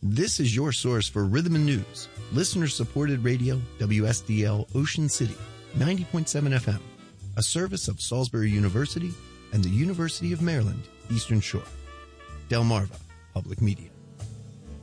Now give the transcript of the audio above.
This is your source for rhythm and news. Listener-supported radio, WSDL Ocean City, 90.7 FM, a service of Salisbury University and the University of Maryland, Eastern Shore. Delmarva Public Media.